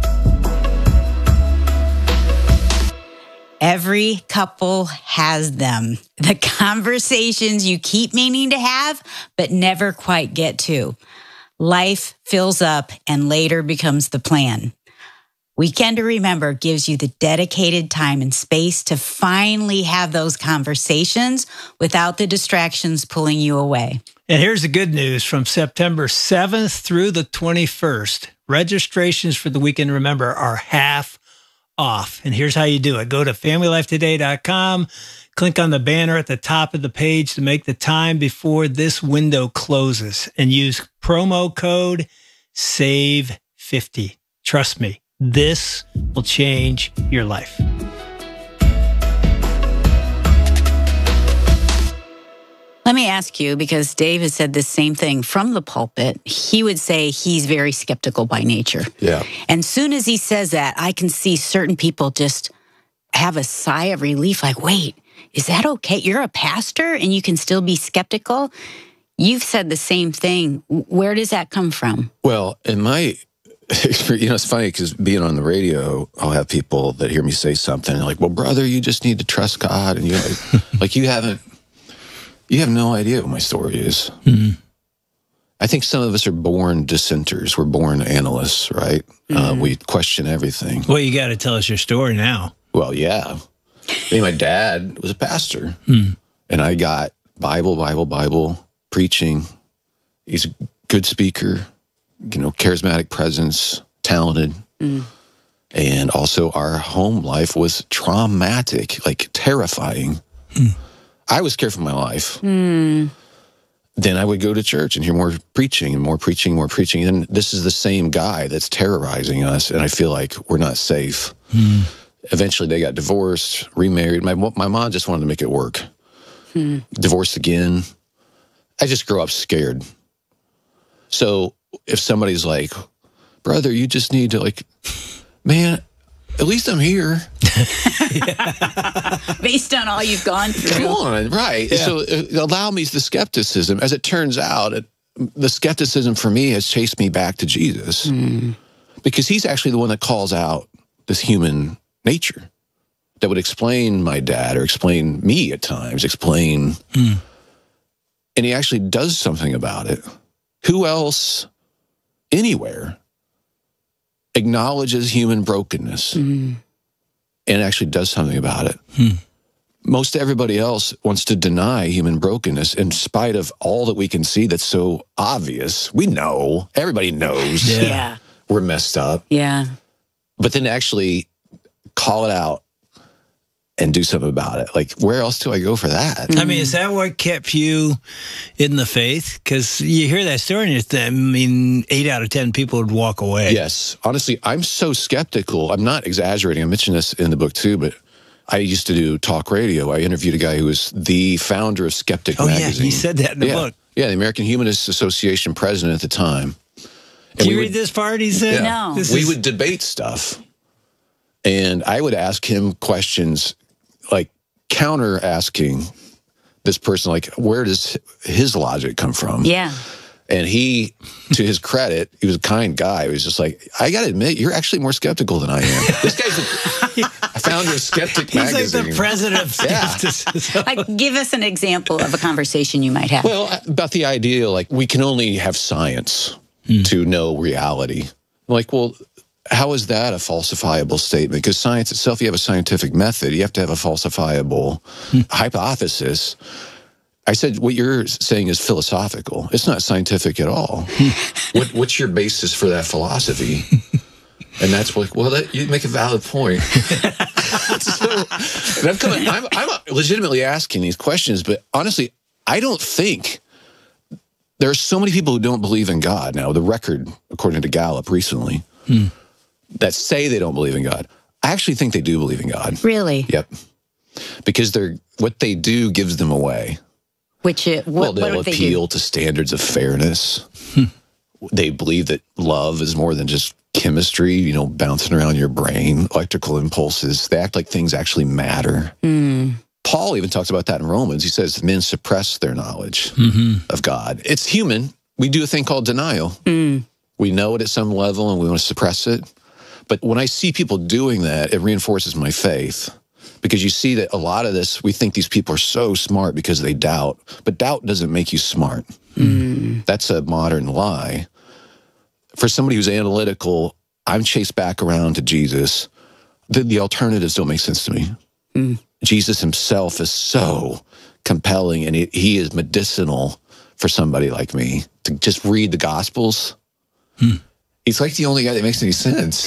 Every couple has them. The conversations you keep meaning to have, but never quite get to. Life fills up and later becomes the plan. Weekend to Remember gives you the dedicated time and space to finally have those conversations without the distractions pulling you away. And here's the good news. From September seventh through the twenty-first, registrations for the Weekend to Remember are half off. And here's how you do it. Go to family life today dot com, click on the banner at the top of the page to make the time before this window closes, and use promo code save fifty. Trust me, this will change your life. Let me ask you, because Dave has said the same thing from the pulpit. He would say he's very skeptical by nature. Yeah. And soon as he says that, I can see certain people just have a sigh of relief, like, wait, is that okay? You're a pastor and you can still be skeptical? You've said the same thing. Where does that come from? Well, in my experience, you know, it's funny because being on the radio, I'll have people that hear me say something like, well, brother, you just need to trust God. And you're like, like you haven't, you have no idea what my story is. Mm-hmm. I think some of us are born dissenters. We're born analysts, right? Mm-hmm. Uh, we question everything. Well, you got to tell us your story now. Well, yeah. I mean, my dad was a pastor, mm. and I got Bible, Bible, Bible preaching. He's a good speaker, you know, charismatic presence, talented. Mm. And also our home life was traumatic, like terrifying. Mm. I was scared for my life. Mm. Then I would go to church and hear more preaching and more preaching, more preaching. And this is the same guy that's terrorizing us. And I feel like we're not safe. Mm. Eventually they got divorced, remarried. My, my mom just wanted to make it work. Hmm. Divorced again. I just grew up scared. So if somebody's like, brother, you just need to like, man, at least I'm here. Based on all you've gone through. Come on, right. Yeah. So uh, allow me the skepticism. As it turns out, it, the skepticism for me has chased me back to Jesus. Mm. Because he's actually the one that calls out this human nature that would explain my dad or explain me at times, explain. Mm. And he actually does something about it. Who else anywhere acknowledges human brokenness mm. and actually does something about it? Mm. Most everybody else wants to deny human brokenness in spite of all that we can see that's so obvious. We know. Everybody knows. Yeah. yeah. We're messed up. Yeah. But then actually call it out and do something about it. Like, where else do I go for that? I mean, is that what kept you in the faith? Because you hear that story and you think, I mean, eight out of ten people would walk away. Yes. Honestly, I'm so skeptical. I'm not exaggerating. I mentioned this in the book too, but I used to do talk radio. I interviewed a guy who was the founder of Skeptic oh, Magazine. Oh, yeah, you said that in the yeah. book. Yeah, the American Humanist Association president at the time. And Can you would, read this part? He said, yeah, no. We is... would debate stuff. And I would ask him questions like counter asking this person, like, where does his logic come from? Yeah. And he, to his credit, he was a kind guy. He was just like, I got to admit, you're actually more skeptical than I am. This guy's the founder of Skeptic He's Magazine. He's like the president of skepticism. Yeah. Like, give us an example of a conversation you might have. Well, about the idea, like, we can only have science mm. to know reality. Like, well, how is that a falsifiable statement? Because science itself, you have a scientific method. You have to have a falsifiable mm. hypothesis. I said, what you're saying is philosophical. It's not scientific at all. what, what's your basis for that philosophy? And that's like, well, that, you make a valid point. so, and I'm, coming, I'm, I'm legitimately asking these questions, but honestly, I don't think there are so many people who don't believe in God now. The record, according to Gallup recently, hmm. that say they don't believe in God. I actually think they do believe in God. Really? Yep. Because they're what they do gives them away. Which it, what, well, they'll what they appeal do? to standards of fairness. Hmm. They believe that love is more than just chemistry, you know, bouncing around your brain, electrical impulses. They act like things actually matter. Mm. Paul even talks about that in Romans. He says men suppress their knowledge mm-hmm. of God. It's human. We do a thing called denial. Mm. We know it at some level and we want to suppress it. But when I see people doing that, it reinforces my faith. Because you see that a lot of this, we think these people are so smart because they doubt. But doubt doesn't make you smart. Mm. That's a modern lie. For somebody who's analytical, I'm chased back around to Jesus. The, the alternatives don't make sense to me. Mm. Jesus himself is so compelling, and he, he is medicinal for somebody like me. To just read the Gospels, hmm. he's like the only guy that makes any sense.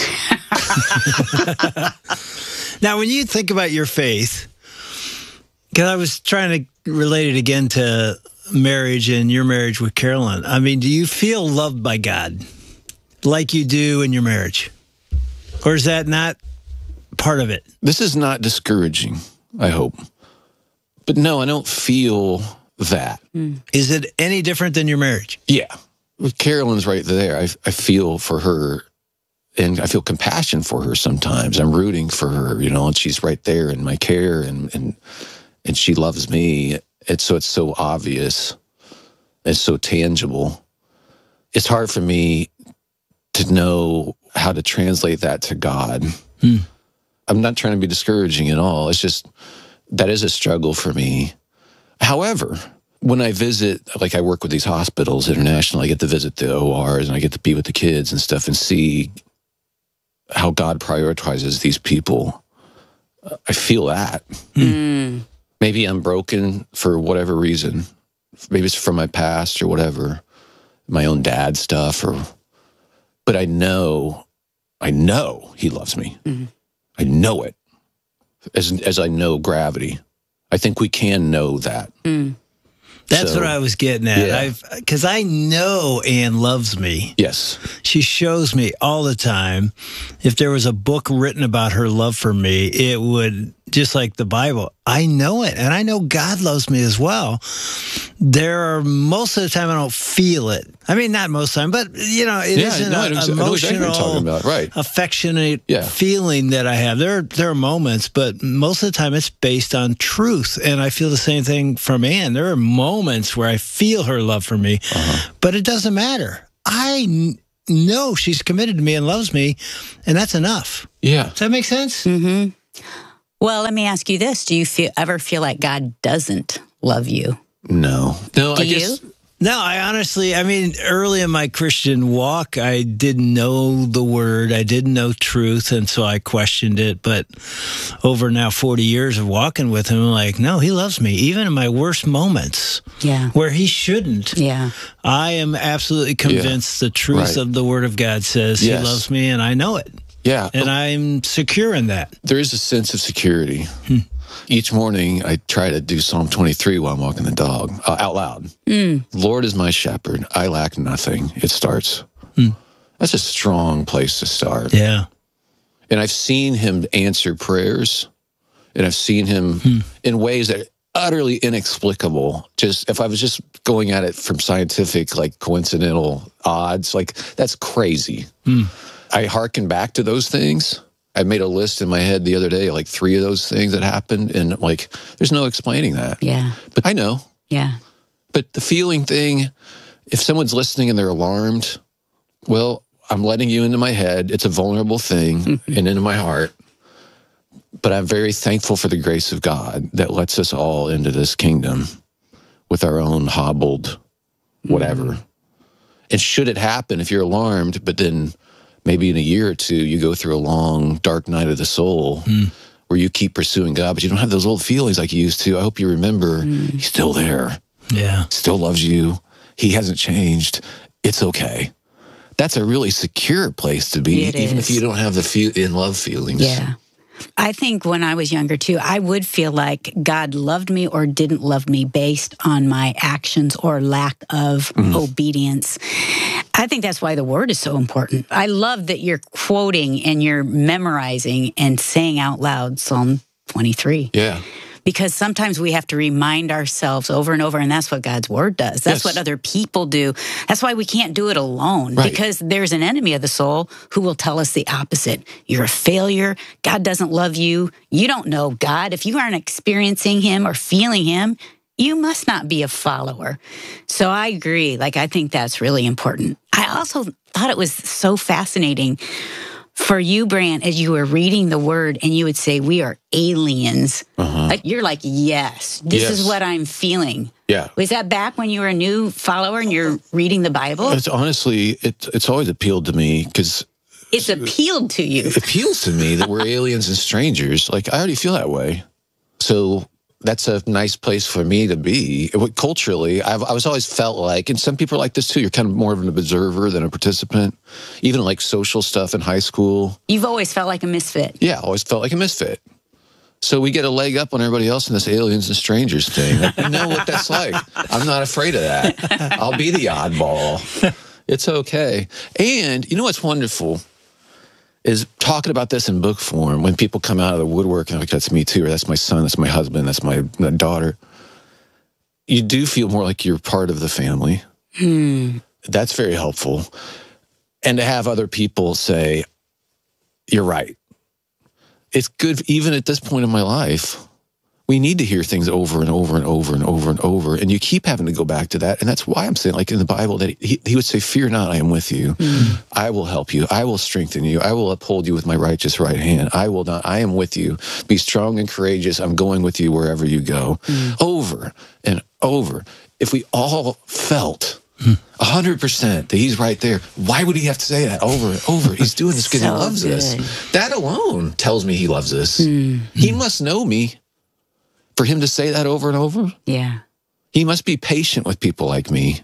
Now, when you think about your faith, because I was trying to relate it again to marriage and your marriage with Carolyn, I mean, do you feel loved by God like you do in your marriage? Or is that not part of it? This is not discouraging, I hope. But no, I don't feel that. Mm. Is it any different than your marriage? Yeah. Carolyn's right there. I, I feel for her. And I feel compassion for her sometimes. I'm rooting for her, you know, and she's right there in my care, and and and she loves me. It's so it's so obvious. It's so tangible. It's hard for me to know how to translate that to God. Hmm. I'm not trying to be discouraging at all. It's just that is a struggle for me. However, when I visit, like I work with these hospitals internationally, I get to visit the O Rs and I get to be with the kids and stuff and see how God prioritizes these people. I feel that. Mm. Maybe I'm broken for whatever reason. Maybe it's from my past or whatever, my own dad stuff, or. But I know, I know He loves me. Mm. I know it, as as I know gravity. I think we can know that. Mm. That's so, what I was getting at. Yeah. I've because I know Ann loves me. Yes. She shows me all the time. If there was a book written about her love for me, it would just like the Bible, I know it, and I know God loves me as well. There are most of the time I don't feel it. I mean, not most of the time, but you know, it Yeah, isn't no, I an know exactly- I know exactly what you're talking emotional, about, right. affectionate Yeah. feeling that I have. There, there are moments, but most of the time it's based on truth, and I feel the same thing from Ann. There are moments where I feel her love for me, Uh-huh. but it doesn't matter. I kn- know she's committed to me and loves me, and that's enough. Yeah. Does that make sense? Mm-hmm. Well, let me ask you this. Do you feel, ever feel like God doesn't love you? No. No, Do I guess... you? No, I honestly, I mean, early in my Christian walk, I didn't know the word. I didn't know truth, and so I questioned it. But over now forty years of walking with him, I'm like, no, he loves me, even in my worst moments. Yeah. Where he shouldn't. Yeah. I am absolutely convinced the truth Right. of the Word of God says Yes. he loves me, and I know it. Yeah. And I'm secure in that. There is a sense of security. Each morning, I try to do Psalm twenty-three while I'm walking the dog, uh, out loud. Mm. Lord is my shepherd. I lack nothing. It starts. That's a strong place to start. Yeah. And I've seen him answer prayers, and I've seen him in ways that are utterly inexplicable. Just if I was just going at it from scientific, like coincidental odds, like that's crazy. I hearken back to those things. I made a list in my head the other day, like three of those things that happened, and like, there's no explaining that. Yeah. But I know. Yeah. But the feeling thing, if someone's listening and they're alarmed, well, I'm letting you into my head. It's a vulnerable thing and into my heart. But I'm very thankful for the grace of God that lets us all into this kingdom with our own hobbled whatever. And should it happen, if you're alarmed, but then maybe in a year or two, you go through a long, dark night of the soul where you keep pursuing God, but you don't have those old feelings like you used to. I hope you remember he's still there. Yeah. Still loves you. He hasn't changed. It's okay. That's a really secure place to be, It even is. if you don't have the feel in love feelings. Yeah. I think when I was younger too, I would feel like God loved me or didn't love me based on my actions or lack of obedience. I think that's why the word is so important. I love that you're quoting and you're memorizing and saying out loud Psalm twenty-three. Yeah. Because sometimes we have to remind ourselves over and over, and that's what God's word does. That's Yes. what other people do. That's why we can't do it alone, Right. because there's an enemy of the soul who will tell us the opposite. You're a failure. God doesn't love you. You don't know God. If you aren't experiencing him or feeling him, you must not be a follower. So I agree. Like, I think that's really important. I also thought it was so fascinating for you, Brant, as you were reading the word and you would say, we are aliens. Uh-huh. Like, you're like, yes, this Yes. is what I'm feeling. Yeah. Was that back when you were a new follower and you're reading the Bible? It's honestly, it, it's always appealed to me because It's appealed to you. it appeals to me that we're aliens and strangers. Like, I already feel that way. So that's a nice place for me to be. It- culturally, I've, I was always felt like, and some people are like this too, you're kind of more of an observer than a participant. Even like social stuff in high school. You've always felt like a misfit. Yeah, I always felt like a misfit. So we get a leg up on everybody else in this aliens and strangers thing. Like, I know what that's like. I'm not afraid of that. I'll be the oddball. It's okay. And you know what's wonderful is talking about this in book form when people come out of the woodwork and like, that's me too, or that's my son, that's my husband, that's my, my daughter. You do feel more like you're part of the family. Hmm. That's very helpful. And to have other people say, you're right. It's good, even at this point in my life, we need to hear things over and over and over and over and over. And you keep having to go back to that. And that's why I'm saying, like in the Bible, that he, he would say, fear not, I am with you. Mm. I will help you. I will strengthen you. I will uphold you with my righteous right hand. I will not, I am with you. Be strong and courageous. I'm going with you wherever you go. Mm. Over and over. If we all felt a hundred percent that he's right there, why would he have to say that over and over? He's doing this because So he loves good. us. That alone tells me he loves us. Mm. He must know me for him to say that over and over. Yeah. He must be patient with people like me.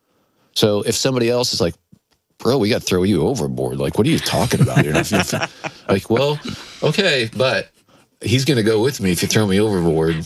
So if somebody else is like, bro, we got to throw you overboard. Like, what are you talking about? You're not, you're, like, well, okay, but he's going to go with me if you throw me overboard.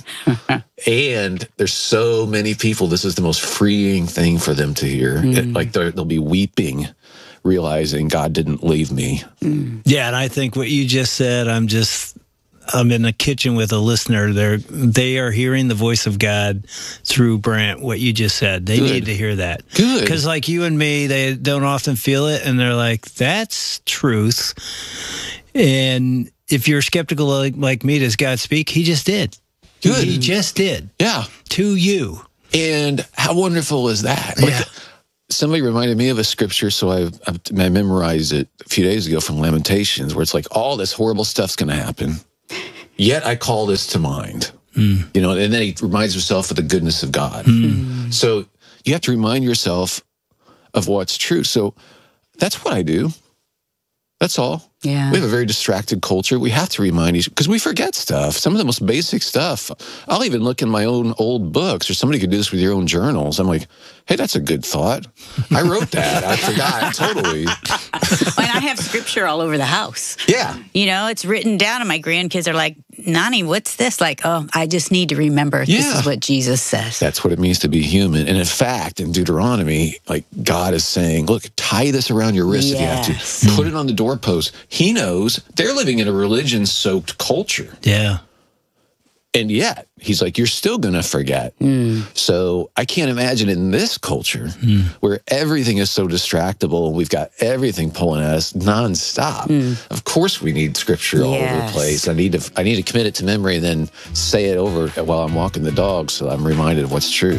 And there's so many people, this is the most freeing thing for them to hear. Mm. It, like they'll be weeping, realizing God didn't leave me. Mm. Yeah, and I think what you just said, I'm just, I'm in the kitchen with a listener. They're they are hearing the voice of God through Brant. What you just said, they Good. need to hear that. Good. Because like you and me, they don't often feel it, and they're like, "That's truth." And if you're skeptical like, like me, does God speak? He just did. Good. He just did. Yeah. To you. And how wonderful is that? Like, Yeah. Somebody reminded me of a scripture, so I, I memorized it a few days ago from Lamentations, where it's like, all this horrible stuff's going to happen, yet I call this to mind. Mm. You know, and then he reminds himself of the goodness of God. Mm. So you have to remind yourself of what's true. So that's what I do. That's all. Yeah. We have a very distracted culture. We have to remind each, because we forget stuff. Some of the most basic stuff. I'll even look in my own old books, or somebody could do this with your own journals. I'm like, hey, that's a good thought. I wrote that. I forgot totally. And I have scripture all over the house. Yeah. You know, it's written down, and my grandkids are like, Nani, what's this? Like, oh, I just need to remember Yeah. this is what Jesus says. That's what it means to be human. And in fact, in Deuteronomy, like God is saying, look, tie this around your wrist if you have Yes. to. Put it on the doorpost. He knows they're living in a religion-soaked culture. Yeah. And yet, he's like, you're still going to forget. Mm. So I can't imagine in this culture mm. where everything is so distractible, we've got everything pulling at us nonstop. Mm. Of course we need scripture all Yes. over the place. I need to I need to commit it to memory and then say it over while I'm walking the dog so I'm reminded of what's true.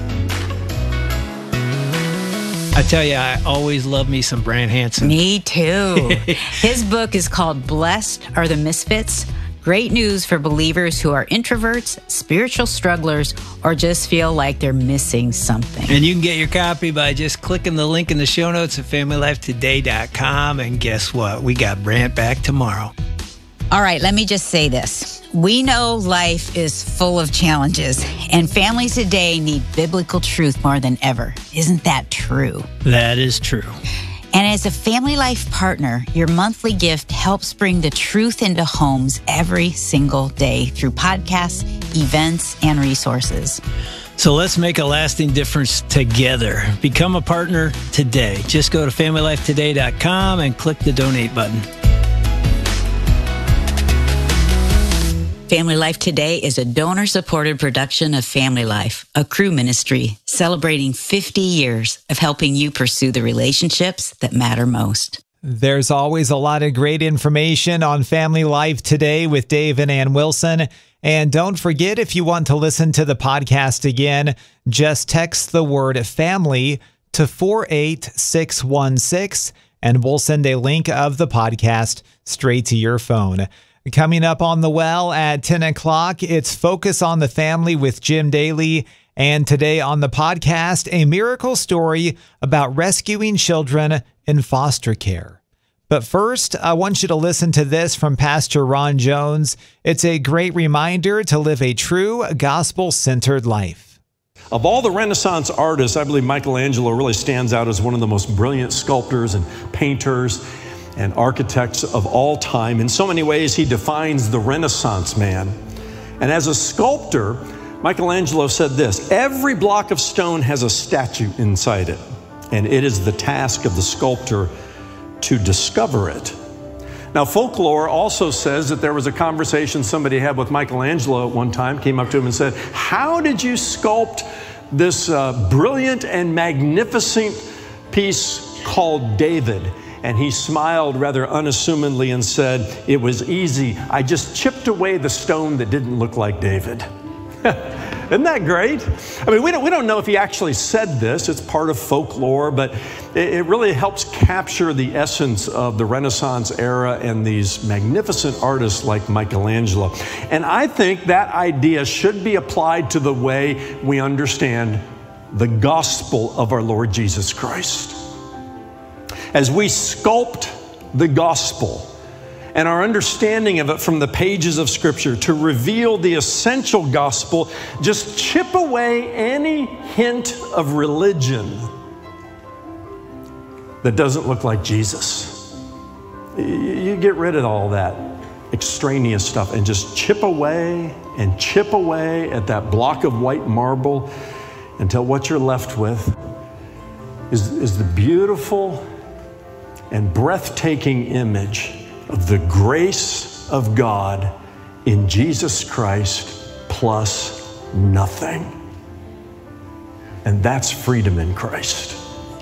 I tell you, I always love me some Brant Hansen. Me too. His book is called Blessed Are the Misfits. Great news for believers who are introverts, spiritual strugglers, or just feel like they're missing something. And you can get your copy by just clicking the link in the show notes at family life today dot com. And guess what? We got Brant back tomorrow. All right, let me just say this. We know life is full of challenges, and families today need biblical truth more than ever. Isn't that true? That is true. And as a Family Life partner, your monthly gift helps bring the truth into homes every single day through podcasts, events, and resources. So let's make a lasting difference together. Become a partner today. Just go to family life today dot com and click the donate button. Family Life Today is a donor-supported production of Family Life, a crew ministry celebrating fifty years of helping you pursue the relationships that matter most. There's always a lot of great information on Family Life Today with Dave and Ann Wilson. And don't forget, if you want to listen to the podcast again, just text the word family to four eight six one six, and we'll send a link of the podcast straight to your phone. Coming up on The Well at ten o'clock, it's Focus on the Family with Jim Daly. And today on the podcast, a miracle story about rescuing children in foster care. But first, I want you to listen to this from Pastor Ron Jones. It's a great reminder to live a true gospel-centered life. Of all the Renaissance artists, I believe Michelangelo really stands out as one of the most brilliant sculptors and painters and architects of all time. In so many ways, he defines the Renaissance man. And as a sculptor, Michelangelo said this: every block of stone has a statue inside it, and it is the task of the sculptor to discover it. Now, folklore also says that there was a conversation somebody had with Michelangelo at one time, came up to him and said, how did you sculpt this uh, brilliant and magnificent piece called David? And he smiled rather unassumingly and said, it was easy. I just chipped away the stone that didn't look like David. Isn't that great? I mean, we don't, we don't know if he actually said this. It's part of folklore, but it, it really helps capture the essence of the Renaissance era and these magnificent artists like Michelangelo. And I think that idea should be applied to the way we understand the gospel of our Lord Jesus Christ. As we sculpt the gospel and our understanding of it from the pages of Scripture to reveal the essential gospel, just chip away any hint of religion that doesn't look like Jesus. You get rid of all that extraneous stuff and just chip away and chip away at that block of white marble until what you're left with is, is the beautiful and breathtaking image of the grace of God in Jesus Christ plus nothing. And that's freedom in Christ.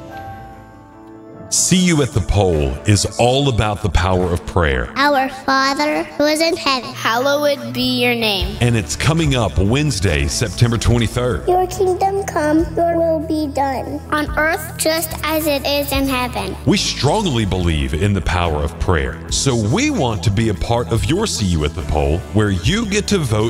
See You at the Pole is all about the power of prayer. Our Father who is in heaven, hallowed be your name. And it's coming up Wednesday, September twenty-third. Your kingdom come, your will be done, on earth just as it is in heaven. We strongly believe in the power of prayer, so we want to be a part of your See You at the Pole, where you get to vote